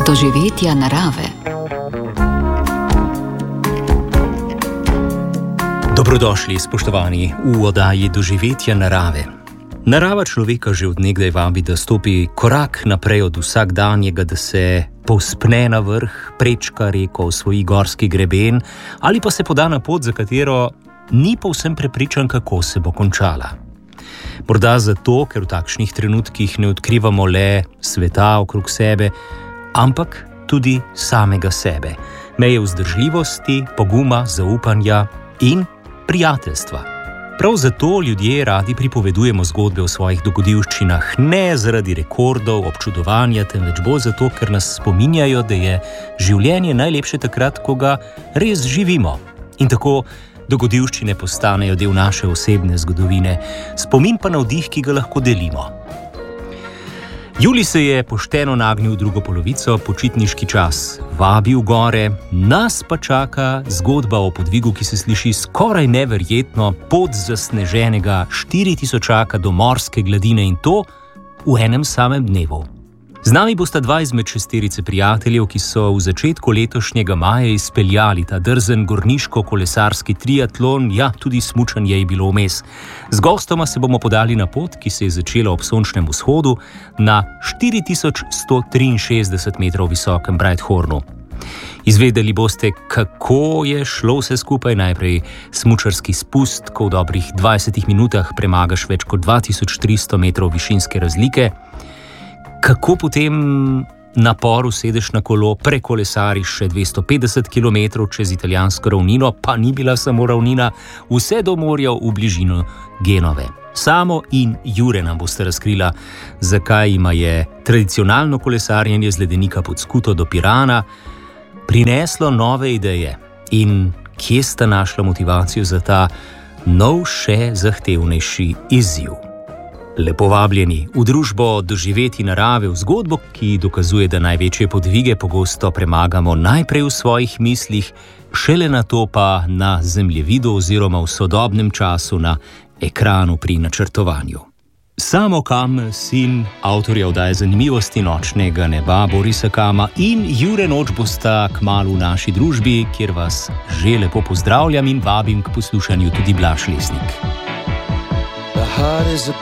Doživetja narave. Dobrodošli, spoštovani, v oddaji Doživetja narave. Narava človeka že od nekdaj vabi, da stopi korak naprej od vsakdanjega, da se povzpne na vrh, prečka reko, osvoji gorski greben ali pa se poda na pot, za katero ni povsem prepričan, kako se bo končala. Morda zato, ker v takšnih trenutkih ne odkrivamo le sveta okrog sebe, ampak tudi samega sebe, meje vzdržljivosti, poguma, zaupanja in prijateljstva. Prav zato ljudje radi pripovedujemo zgodbe o svojih dogodivščinah, ne zaradi rekordov, občudovanja, temveč bolj zato, ker nas spominjajo, da je življenje najlepše takrat, ko ga res živimo. In tako dogodivščine postanejo del naše osebne zgodovine, spomin pa navdih, ki ga lahko delimo. Julij se je pošteno nagnil v drugo polovico, počitniški čas vabi v gore, nas pa čaka zgodba o podvigu, ki se sliši skoraj neverjetno, pot zasneženega 4000 do morske gladine, in to v enem samem dnevu. Z nami bosta dva izmed šesterice prijateljev, ki so v začetku letošnjega maja izpeljali ta drzen gorniško-kolesarski triatlon, ja, tudi smučanje je bilo vmes. Z gostoma se bomo podali na pot, ki se je začela ob sončnem vzhodu na 4163 metrov visokem Breithornu. Izvedeli boste, kako je šlo vse skupaj. Najprej smučarski spust, ko v dobrih 20 minutah premagaš več kot 2300 metrov višinske razlike, kako potem na poru sedeš na kolo, prekolesariš še 250 km čez italijansko ravnino, pa ni bila samo ravnina, vse do morja v bližino Genove. Samo in Jure nam boste razkrila, zakaj ima je tradicionalno kolesarjenje z ledenika pod Skuto do Pirana prineslo nove ideje in kje sta našla motivacijo za ta nov, še zahtevnejši izziv. Lepo vabljeni v družbo Doživetji narave, v zgodbo, ki dokazuje, da največje podvige pogosto premagamo najprej v svojih mislih, šele nato pa na zemljevidu oziroma v sodobnem času na ekranu pri načrtovanju. Samo Kam, sin avtorja oddaje Zanimivosti nočnega neba Borisa Kama, in Jure Noč bosta kmalu v naši družbi, kjer vas že lepo pozdravljam in vabim k poslušanju tudi Blaž Lesnik.